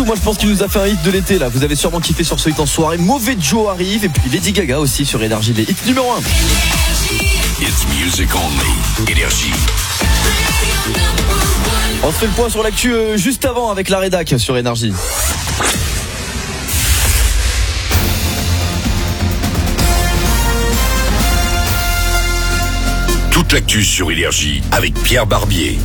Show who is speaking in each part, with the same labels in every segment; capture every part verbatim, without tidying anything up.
Speaker 1: moi je pense qu'il nous a fait un hit de l'été là. Vous avez sûrement kiffé sur ce hit en soirée. Mauvais Joe arrive et puis Lady Gaga aussi sur Énergie, les hits numéro un.
Speaker 2: It's music only. Énergie.
Speaker 1: On se fait le point sur l'actu euh, juste avant avec la rédac sur Énergie.
Speaker 2: Toute l'actu sur Énergie avec Pierre Barbier.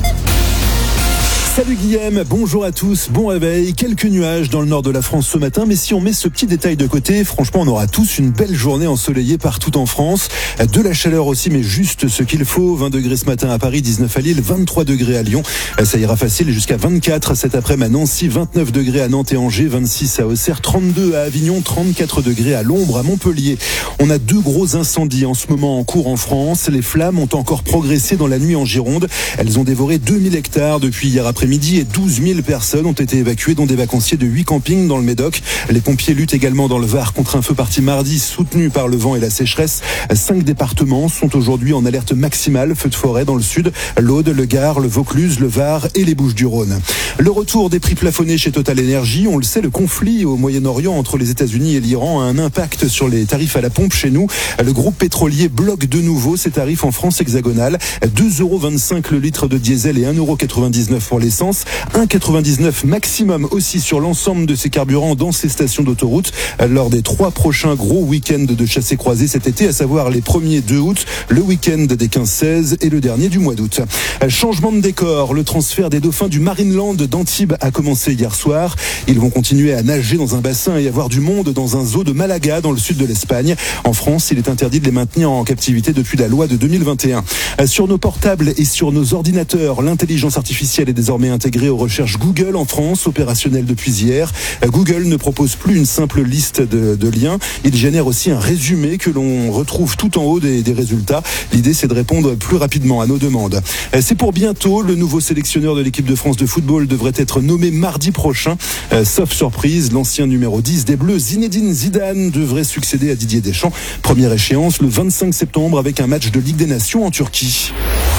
Speaker 3: Salut Guillaume, bonjour à tous, bon réveil. Quelques nuages dans le nord de la France ce matin, mais si on met ce petit détail de côté, franchement on aura tous une belle journée ensoleillée partout en France. De la chaleur aussi, mais juste ce qu'il faut. vingt degrés ce matin à Paris, dix-neuf à Lille, vingt-trois degrés à Lyon. Ça ira facile jusqu'à vingt-quatre cet après-midi à Nancy, vingt-neuf degrés à Nantes et Angers, vingt-six à Auxerre, trente-deux à Avignon, trente-quatre degrés à l'ombre à Montpellier. On a deux gros incendies en ce moment en cours en France. Les flammes ont encore progressé dans la nuit en Gironde. Elles ont dévoré deux mille hectares depuis hier après midi et douze mille personnes ont été évacuées, dont des vacanciers de huit campings dans le Médoc. Les pompiers luttent également dans le Var contre un feu parti mardi soutenu par le vent et la sécheresse. Cinq départements sont aujourd'hui en alerte maximale feu de forêt dans le sud, l'Aude, le Gard, le Vaucluse, le Var et les Bouches-du-Rhône. Le retour des prix plafonnés chez Total Energy, on le sait, le conflit au Moyen-Orient entre les États-Unis et l'Iran a un impact sur les tarifs à la pompe chez nous. Le groupe pétrolier bloque de nouveau ses tarifs en France hexagonale. deux euros vingt-cinq le litre de diesel et un euro quatre-vingt-dix-neuf pour l'essence. un euro quatre-vingt-dix-neuf maximum aussi sur l'ensemble de ces carburants dans ces stations d'autoroute lors des trois prochains gros week-ends de chassés-croisés cet été, à savoir les premiers deux août, le week-end des quinze seize et le dernier du mois d'août. Changement de décor, le transfert des dauphins du Marineland d'Antibes a commencé hier soir. Ils vont continuer à nager dans un bassin et avoir du monde dans un zoo de Malaga dans le sud de l'Espagne. En France, il est interdit de les maintenir en captivité depuis la loi de deux mille vingt et un. Sur nos portables et sur nos ordinateurs, l'intelligence artificielle est désormais intégrée aux recherches Google en France, opérationnelle depuis hier. Google ne propose plus une simple liste de, de liens. Il génère aussi un résumé que l'on retrouve tout en haut des, des résultats. L'idée, c'est de répondre plus rapidement à nos demandes. C'est pour bientôt. Le nouveau sélectionneur de l'équipe de France de football devrait être nommé mardi prochain. Euh, sauf surprise, l'ancien numéro dix des Bleus, Zinedine Zidane, devrait succéder à Didier Deschamps. Première échéance le vingt-cinq septembre avec un match de Ligue des Nations en Turquie.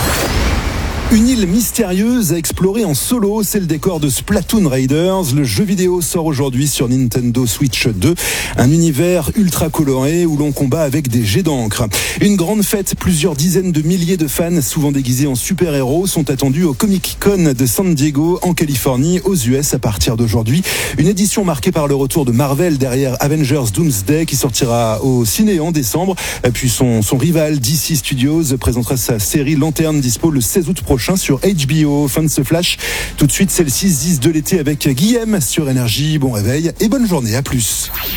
Speaker 3: Une île mystérieuse à explorer en solo, c'est le décor de Splatoon Raiders. Le jeu vidéo sort aujourd'hui sur Nintendo Switch deux. Un univers ultra coloré où l'on combat avec des jets d'encre. Une grande fête, plusieurs dizaines de milliers de fans, souvent déguisés en super-héros, sont attendus au Comic Con de San Diego, en Californie, aux U S à partir d'aujourd'hui. Une édition marquée par le retour de Marvel derrière Avengers Doomsday qui sortira au ciné en décembre. Puis son, son rival D C Studios présentera sa série Lanterne, dispo le seize août prochain sur H B O. Fin de ce flash. Tout de suite, c'est le six dix de l'été avec Guillaume sur Énergie. Bon réveil et bonne journée. À plus.